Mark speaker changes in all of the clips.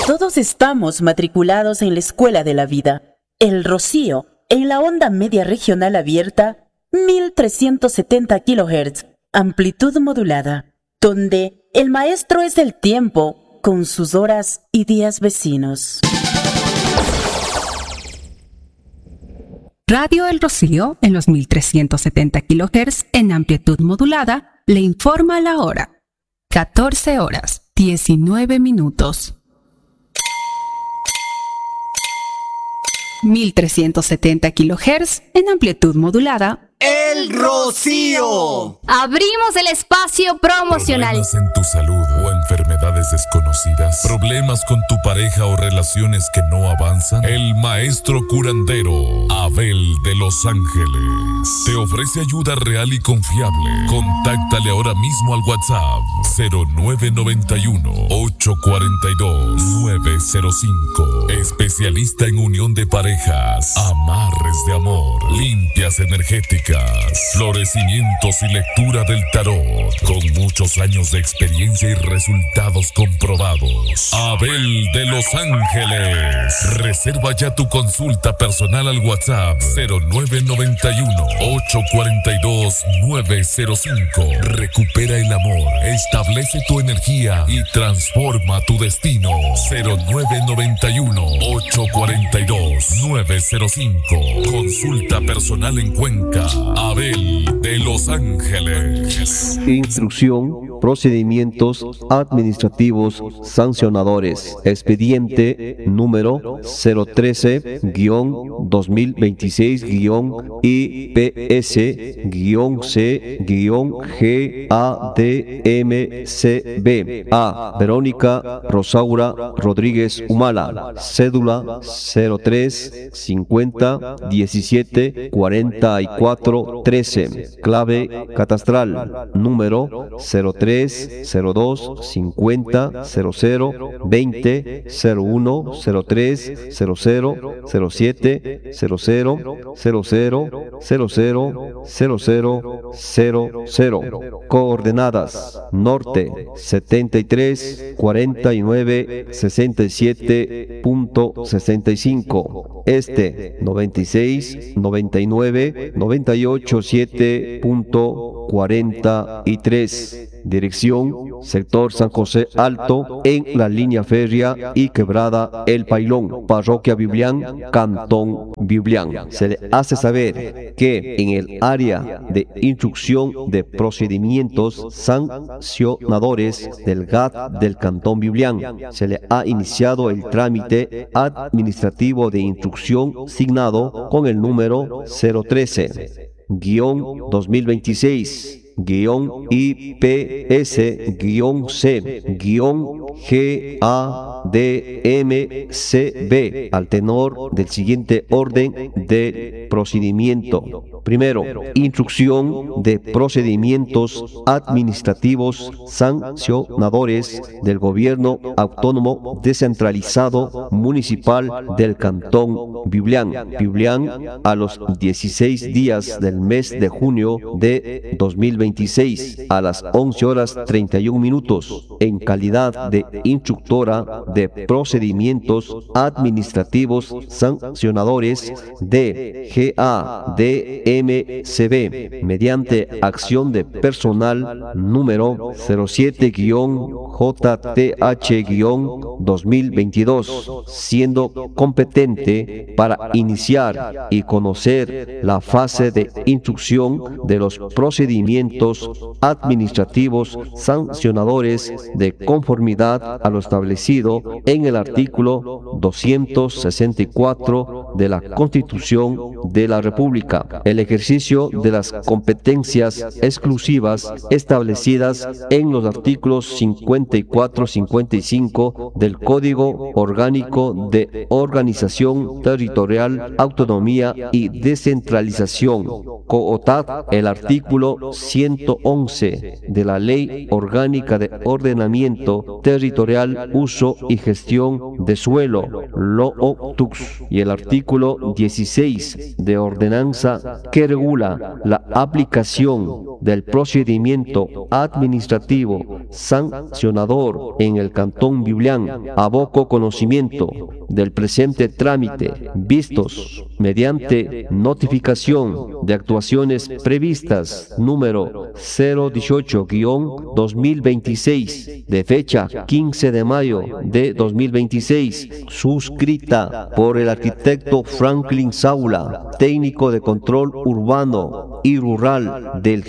Speaker 1: Todos estamos matriculados en la Escuela de la Vida. El Rocío, en la onda media regional abierta, 1370 kHz, amplitud modulada, donde el maestro es el tiempo, con sus horas y días vecinos.
Speaker 2: Radio El Rocío, en los 1370 kHz en amplitud modulada, le informa la hora. 14 horas, 19 minutos. 1370 kHz en amplitud modulada.
Speaker 3: ¡El Rocío!
Speaker 4: Abrimos el espacio promocional.
Speaker 5: ¿Problemas en tu salud o enfermedades desconocidas? ¿Problemas con tu pareja o relaciones que no avanzan? El maestro curandero Abel de Los Ángeles te ofrece ayuda real y confiable. Contáctale ahora mismo al WhatsApp 0991-842-905. Especialista en unión de parejas, amarres de amor, limpias energéticas, florecimientos y lectura del tarot, con muchos años de experiencia y resultados comprobados. Abel de Los Ángeles. Reserva ya tu consulta personal al WhatsApp 0991-842-905. Recupera el amor, establece tu energía y transforma tu destino. 0991-842-905. Consulta personal en Cuenca. Abel de Los Ángeles.
Speaker 6: Instrucción, procedimientos administrativos sancionadores. Expediente número 013-IPS-C-GADMCB. A. Verónica Rosaura Rodríguez Humala. Cédula 03 50 17 44 13. Clave catastral número 03 02 50 00 20 01 03 00 07 00 00 00 00. Coordenadas: norte 73 49 67.65, este 96 99 98 7.43. Dirección: sector San José Alto, en la línea férrea y quebrada El Pailón, Parroquia Biblián, Cantón Biblián. Se le hace saber que en el área de instrucción de procedimientos sancionadores del GAT del Cantón Biblián se le ha iniciado el trámite administrativo de instrucción signado con el número 013-2026 IPS-C-GADMCB al tenor del siguiente orden de procedimiento. Primero, instrucción de procedimientos administrativos sancionadores del Gobierno Autónomo Descentralizado Municipal del Cantón Biblián, a los 16 días del mes de junio de 2026 a las 11 horas 31 minutos, en calidad de instructora de procedimientos administrativos sancionadores de GADMCB, mediante acción de personal número 07-JTH-2022, siendo competente para iniciar y conocer la fase de instrucción de los procedimientos administrativos sancionadores de conformidad a lo establecido en el artículo 264 de la Constitución de la República. El ejercicio de las competencias exclusivas establecidas en los artículos 54-55 del Código Orgánico de Organización Territorial, Autonomía y Descentralización, COOTAD, el artículo 111 de la Ley Orgánica de Ordenamiento Territorial, Uso y Gestión de Suelo, LOOTUX, y el artículo 16 de Ordenanza que regula la aplicación del procedimiento administrativo sancionador en el Cantón Biblián, aboco conocimiento del presente trámite, vistos mediante notificación de actuaciones previstas número 018-2026 de fecha 15 de mayo de 2026, suscrita por el arquitecto Franklin Saula, técnico de control urbano y rural del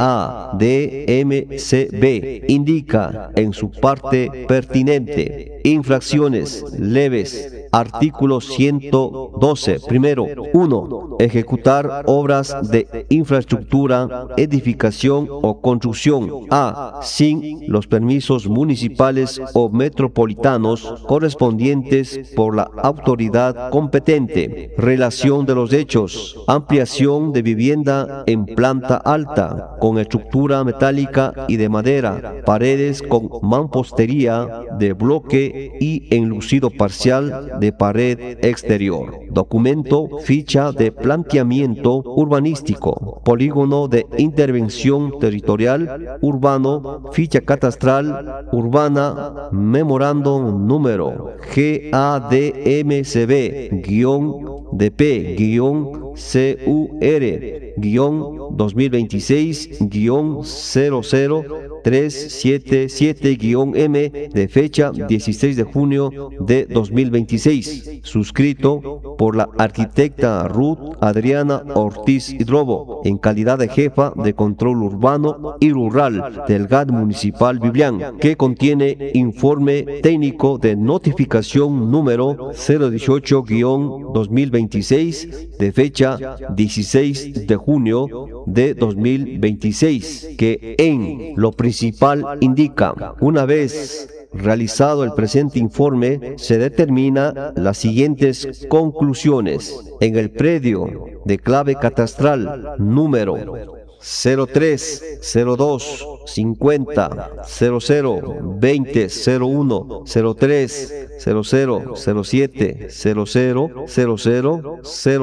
Speaker 6: GADMCB, indica en su parte pertinente infracciones leves. Artículo 112. Primero, 1. Ejecutar obras de infraestructura, edificación o construcción A. sin los permisos municipales o metropolitanos correspondientes por la autoridad competente. Relación de los hechos. Ampliación de vivienda en planta alta, con estructura metálica y de madera, paredes con mampostería de bloque y enlucido parcial de pared exterior. Documento, ficha de planteamiento urbanístico, polígono de intervención territorial urbano, ficha catastral urbana, memorándum número GADMCB-DP-CUR-00-377-M de fecha 16 de junio de 2026, suscrito por la arquitecta Ruth Adriana Ortiz Hidrobo en calidad de jefa de control urbano y rural del GAD Municipal Biblián, que contiene informe técnico de notificación número 018-2026 de fecha 16 de junio de 2026, que en lo principal indica: una vez realizado el presente informe, se determina las siguientes conclusiones. En el predio de clave catastral número 03 02 50 00 20 01 03 00 07 00 00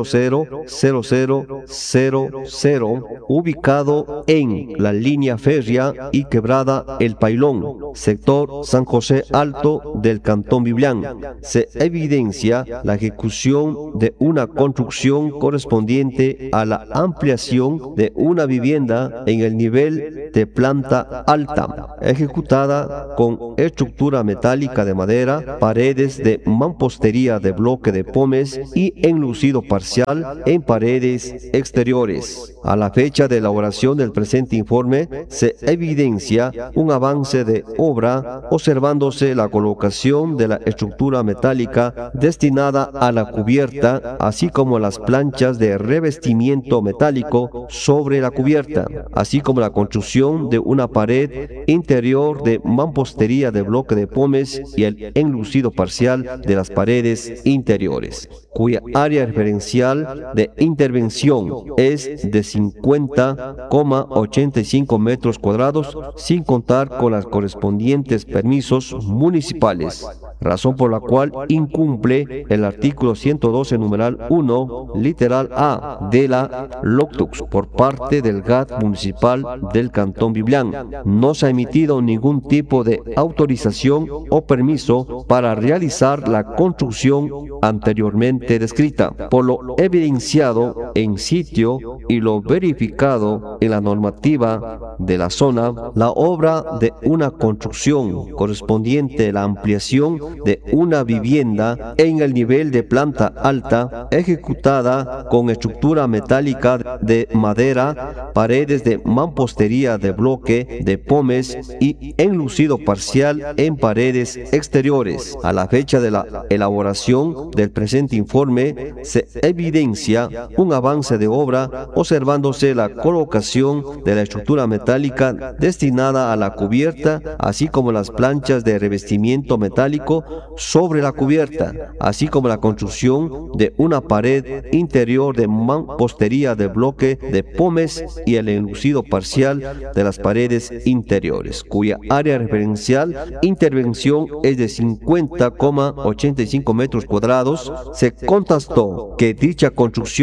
Speaker 6: 00 00 ubicado en la línea férrea y quebrada El Pailón, sector San José Alto del Cantón Biblián, se evidencia la ejecución de una construcción correspondiente a la ampliación de una vivienda en el nivel de planta alta, ejecutada con estructura metálica de madera, paredes de mampostería de bloque de pómez y enlucido parcial en paredes exteriores. A la fecha de elaboración del presente informe, se evidencia un avance de obra, observándose la colocación de la estructura metálica destinada a la cubierta, así como las planchas de revestimiento metálico sobre la cubierta, así como la construcción de una pared interior de mampostería de bloque de pómez y el enlucido parcial de las paredes interiores, cuya área referencial de intervención es de 50,85 metros cuadrados, sin contar con los correspondientes permisos municipales, razón por la cual incumple el artículo 112 numeral 1 literal A de la LOCTUX por parte del GAD municipal del Cantón Biblián. No se ha emitido ningún tipo de autorización o permiso para realizar la construcción anteriormente descrita. Por lo evidenciado en sitio y lo verificado en la normativa de la zona, la obra de una construcción correspondiente a la ampliación de una vivienda en el nivel de planta alta, ejecutada con estructura metálica de madera, paredes de mampostería de bloque de pómez y enlucido parcial en paredes exteriores. A la fecha de la elaboración del presente informe, se evidencia un avance de obra, observándose la colocación de la estructura metálica destinada a la cubierta, así como las planchas de revestimiento metálico sobre la cubierta, así como la construcción de una pared interior de mampostería de bloque de pómez y el enlucido parcial de las paredes interiores, cuya área referencial intervención es de 50,85 metros cuadrados. Se constató que dicha construcción se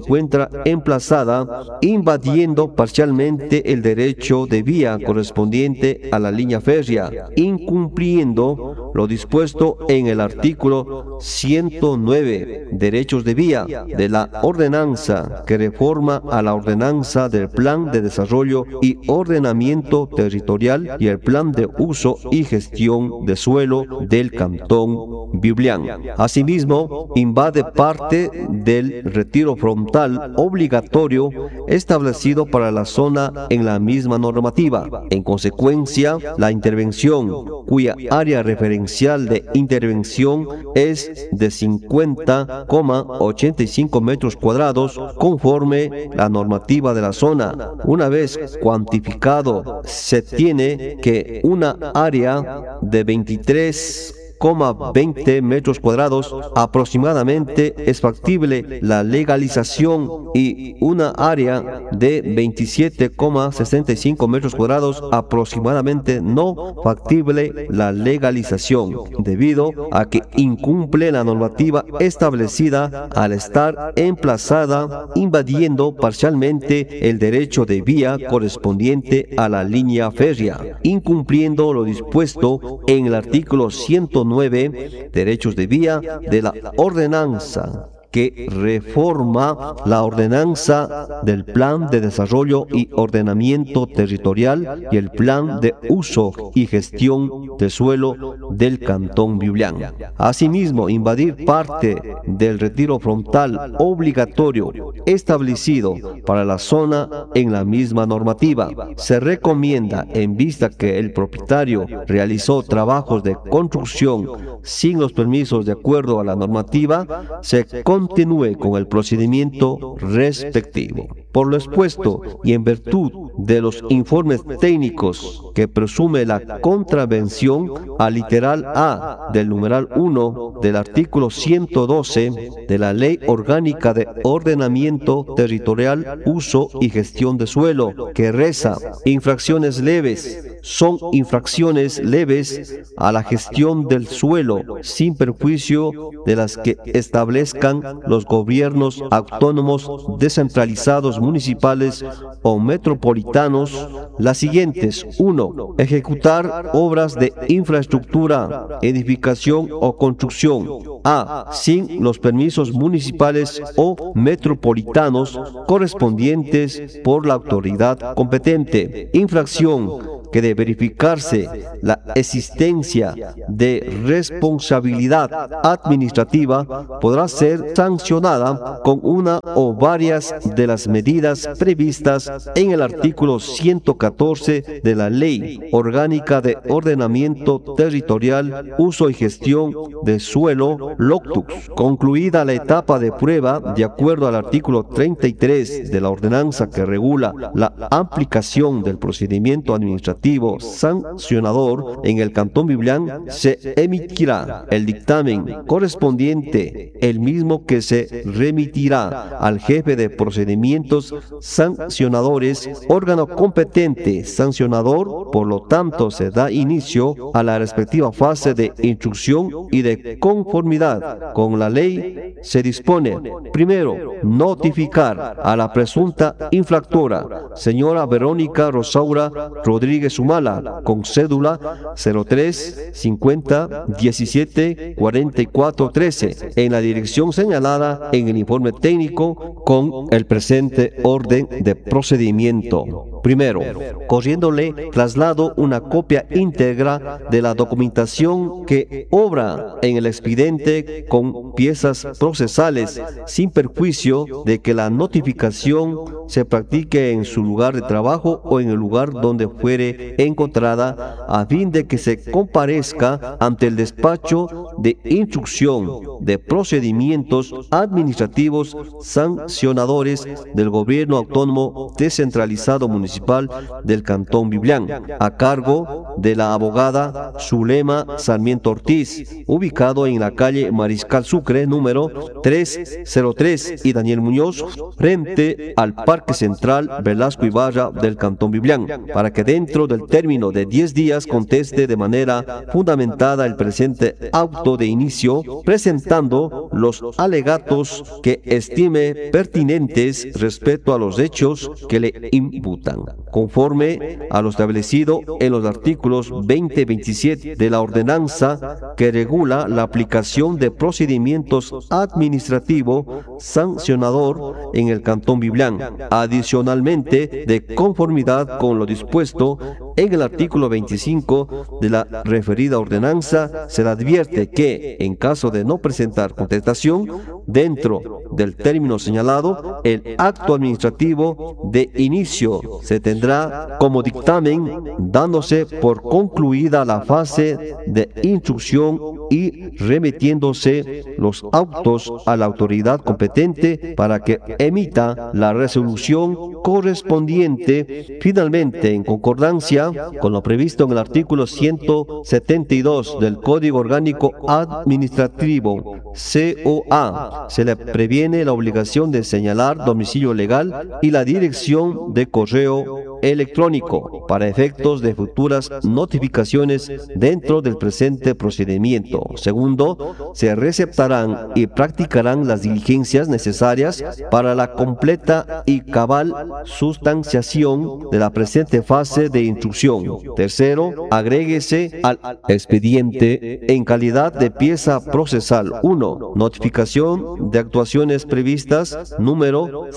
Speaker 6: encuentra emplazada invadiendo parcialmente el derecho de vía correspondiente a la línea férrea, incumpliendo lo dispuesto en el artículo 109, derechos de vía, de la ordenanza que reforma a la ordenanza del Plan de Desarrollo y Ordenamiento Territorial y el Plan de Uso y Gestión de Suelo del Cantón Biblián. Asimismo, invade parte del retiro frontal obligatorio establecido para la zona en la misma normativa. En consecuencia, la intervención, cuya área referencial de intervención es de 50,85 metros cuadrados, conforme la normativa de la zona. Una vez cuantificado, se tiene que una área de 23,20 metros cuadrados aproximadamente es factible la legalización y una área de 27,65 metros cuadrados aproximadamente no factible la legalización, debido a que incumple la normativa establecida al estar emplazada invadiendo parcialmente el derecho de vía correspondiente a la línea férrea, incumpliendo lo dispuesto en el artículo 109, derechos de vía, de la ordenanza que reforma la ordenanza del Plan de Desarrollo y Ordenamiento Territorial y el Plan de Uso y Gestión de Suelo del Cantón Biblián. Asimismo, invadir parte del retiro frontal obligatorio establecido para la zona en la misma normativa. Se recomienda, en vista que el propietario realizó trabajos de construcción sin los permisos de acuerdo a la normativa, se continúe con el procedimiento respectivo. Por lo expuesto y en virtud de los informes técnicos que presume la contravención al literal A del numeral 1 del artículo 112 de la Ley Orgánica de Ordenamiento Territorial, Uso y Gestión de Suelo, que reza: infracciones leves son infracciones leves a la gestión del suelo, sin perjuicio de las que establezcan los gobiernos autónomos descentralizados municipales o metropolitanos, las siguientes: 1. Ejecutar obras de infraestructura, edificación o construcción A, sin los permisos municipales o metropolitanos correspondientes por la autoridad competente. Infracción que de verificarse la existencia de responsabilidad administrativa podrá ser sancionada con una o varias de las medidas previstas en el artículo 114 de la Ley Orgánica de Ordenamiento Territorial, Uso y Gestión de Suelo, LOCTUS. Concluida la etapa de prueba, de acuerdo al artículo 33 de la ordenanza que regula la aplicación del procedimiento administrativo sancionador en el Cantón Biblián, se emitirá el dictamen correspondiente, el mismo que se remitirá al jefe de procedimientos sancionadores, órgano competente sancionador. Por lo tanto, se da inicio a la respectiva fase de instrucción y de conformidad con la ley. Se dispone: primero, notificar a la presunta infractora, señora Verónica Rosaura Rodríguez Humala, con cédula 03 50 17 44 13, en la dirección señalada en el informe técnico con el presente orden de procedimiento. Primero, corriéndole traslado una copia íntegra de la documentación que obra en el expediente con piezas procesales, sin perjuicio de que la notificación se practique en su lugar de trabajo o en el lugar donde fuere encontrada, a fin de que se comparezca ante el despacho de instrucción de procedimientos administrativos sancionadores del Gobierno Autónomo Descentralizado Municipal del Cantón Biblián, a cargo de la abogada Zulema Sarmiento Ortiz, ubicado en la calle Mariscal Sucre, número 303, y Daniel Muñoz, frente al Parque Central Velasco Ibarra del Cantón Biblián, para que dentro del término de 10 días conteste de manera fundamentada el presente auto de inicio, presentando los alegatos que estime pertinentes respecto a los hechos que le imputan, conforme a lo establecido en los artículos 20 y 27 de la ordenanza que regula la aplicación de procedimientos administrativo sancionador en el Cantón Biblián. Adicionalmente, de conformidad con lo dispuesto en el artículo 25 de la referida ordenanza, se le advierte que, en caso de no presentar contestación dentro del término señalado, el acto administrativo de inicio se tendrá como dictamen, dándose por concluida la fase de instrucción y remitiéndose los autos a la autoridad competente para que emita la resolución correspondiente. Finalmente, en concordancia con lo previsto en el artículo 172 del Código Orgánico Administrativo, COA, se le previene la obligación de señalar domicilio legal y la dirección de correo electrónico para efectos de futuras notificaciones dentro del presente procedimiento. Segundo, se receptarán y practicarán las diligencias necesarias para la completa y cabal sustanciación de la presente fase de instrucción. Tercero, agréguese al expediente en calidad de pieza procesal 1, notificación de actuaciones previstas número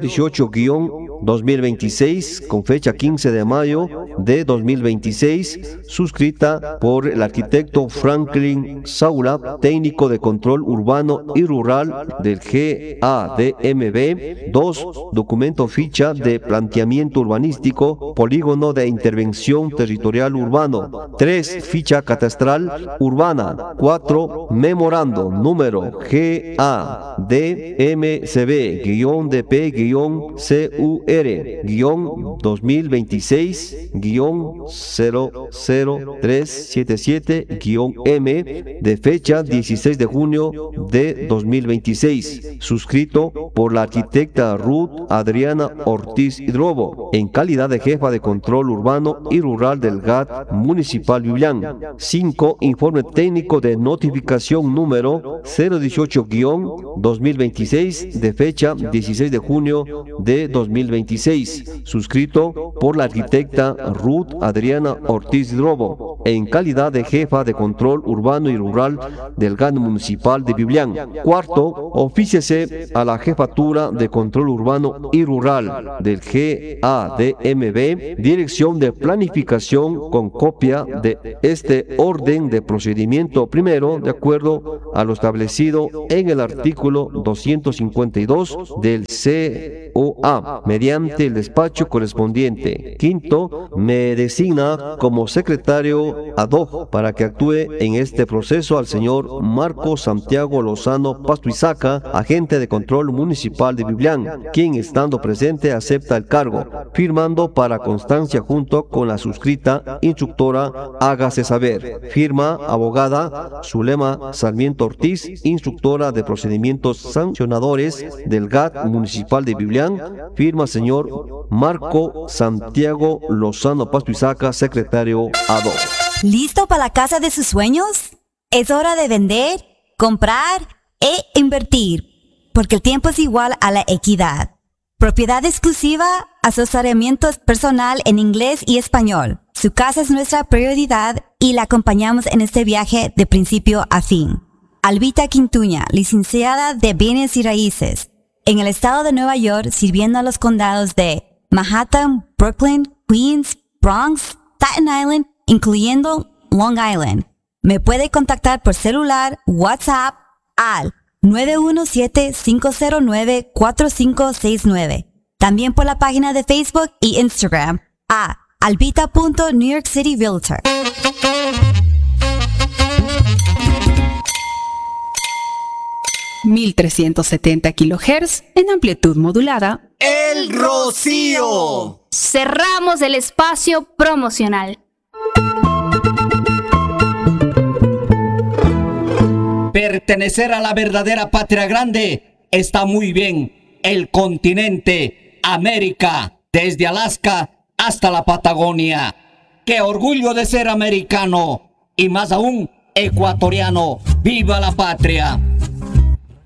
Speaker 6: 018-2026 con fecha 15 de mayo de 2026, suscrita por el arquitecto Franklin Saura, técnico de control urbano y rural del GADMB. 2, documento ficha de planteamiento urbanístico, polígono de intervención territorial urbano. 3, ficha catastral urbana. 4, memorando número GADMCB-DP-CUR-00377-M de fecha 16 de junio de 2026, suscrito por la arquitecta Ruth Adriana Ortiz Hidrobo, en calidad de jefa de control urbano y rural del GAT Municipal Biblián. 5, informe técnico de notificación número 018-2026 de fecha 16 de junio de 2026, suscrito por la arquitecta Ruth Adriana Ortiz Hidrobo, en calidad de jefa de control urbano y rural del GAT Municipal de Biblián. 4, ofíciese a la jefatura de control urbano y rural del GADMB, dirección de planificación, con copia de este orden de procedimiento primero, de acuerdo a lo establecido en el artículo 252 del COA, mediante el despacho correspondiente. 5, me designa como secretario ad hoc para que actúe en este proceso al señor Marco Santiago Lozano Pastuizaca, agente de control municipal de Biblián, quien, estando presente, acepta el cargo, firmando para constancia junto con la suscrita instructora. Hágase saber. Firma abogada Zulema Sarmiento Ortiz, instructora de procedimientos sancionadores del GAT Municipal de Biblián. Firma señor Marco Santiago Lozano Pastuizaca, secretario ad hoc.
Speaker 7: ¿Listo para la casa de sus sueños? Es hora de vender, comprar e invertir, porque el tiempo es igual a la equidad. Propiedad exclusiva, asesoramiento personal en inglés y español. Su casa es nuestra prioridad y la acompañamos en este viaje de principio a fin. Albita Quintuña, licenciada de Bienes y Raíces, en el estado de Nueva York, sirviendo a los condados de Manhattan, Brooklyn, Queens, Bronx, Staten Island, incluyendo Long Island. Me puede contactar por celular, WhatsApp al 917-509-4569. También por la página de Facebook y Instagram a albita.NewYorkCityRealtor.
Speaker 2: (1370 kHz en amplitud modulada).
Speaker 3: El Rocío.
Speaker 4: Cerramos el espacio promocional.
Speaker 3: Pertenecer a la verdadera patria grande está muy bien. El continente América, desde Alaska hasta la Patagonia. ¡Qué orgullo de ser americano! Y más aún, ecuatoriano. ¡Viva la patria!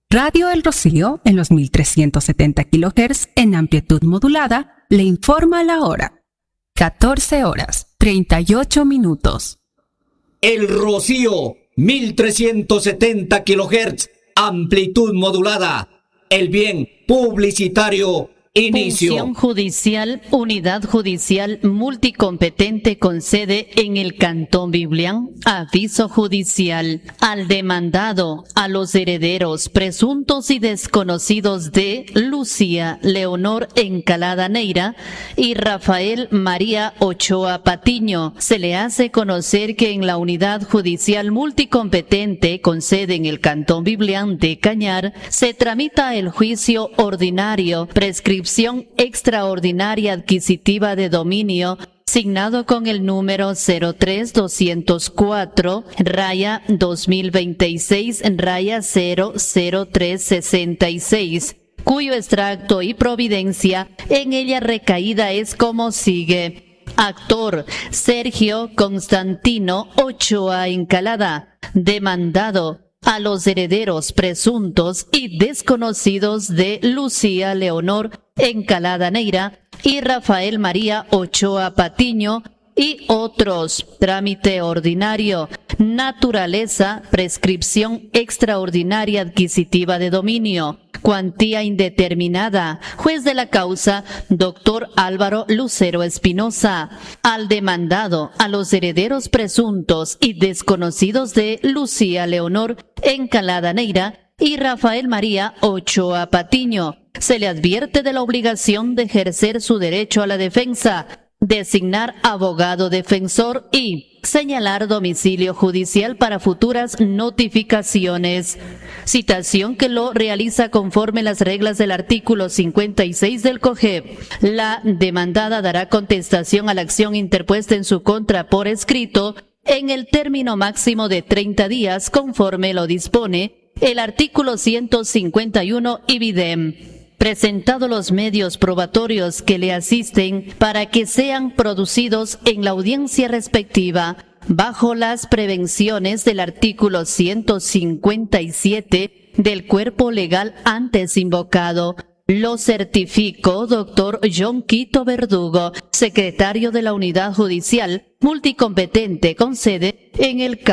Speaker 2: Radio El Rocío, en los 1370 kHz en amplitud modulada, le informa la hora. 14 horas, 38 minutos.
Speaker 3: El Rocío, 1370 kHz, amplitud modulada. El bien publicitario. Inicio.
Speaker 8: Función judicial, unidad judicial multicompetente con sede en el Cantón Biblián. Aviso judicial al demandado, a los herederos presuntos y desconocidos de Lucía Leonor Encalada Neira y Rafael María Ochoa Patiño. Se le hace conocer que en la unidad judicial multicompetente con sede en el Cantón Biblián de Cañar se tramita el juicio ordinario, prescripción extraordinaria adquisitiva de dominio, signado con el número 03226-2026-00366, cuyo extracto y providencia en ella recaída es como sigue. Actor Sergio Constantino Ochoa Encalada, demandado, a los herederos presuntos y desconocidos de Lucía Leonor Encalada Neira y Rafael María Ochoa Patiño y otros. Trámite ordinario. Naturaleza, prescripción extraordinaria adquisitiva de dominio. Cuantía indeterminada. Juez de la causa, doctor Álvaro Lucero Espinosa. Al demandado, a los herederos presuntos y desconocidos de Lucía Leonor Encalada Neira y Rafael María Ochoa Patiño, se le advierte de la obligación de ejercer su derecho a la defensa, designar abogado defensor y señalar domicilio judicial para futuras notificaciones. Citación que lo realiza conforme las reglas del artículo 56 del COGEB. La demandada dará contestación a la acción interpuesta en su contra por escrito en el término máximo de 30 días conforme lo dispone el artículo 151 ibidem. Presentado los medios probatorios que le asisten para que sean producidos en la audiencia respectiva, bajo las prevenciones del artículo 157 del cuerpo legal antes invocado, lo certifico, doctor John Quito Verdugo, secretario de la Unidad Judicial Multicompetente con sede en el